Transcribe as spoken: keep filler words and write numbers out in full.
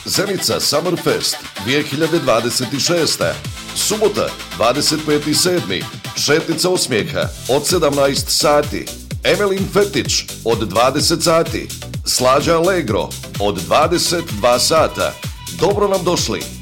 Zenica Summerfest dvije hiljade dvadeset šest. Subota, dvadeset peti sedmi Šetnica osmijeha od sedamnaest sati. Emelin Fetić od dvadeset sati. Slađa Allegro od dvadeset dva sata. Dobro nam došli!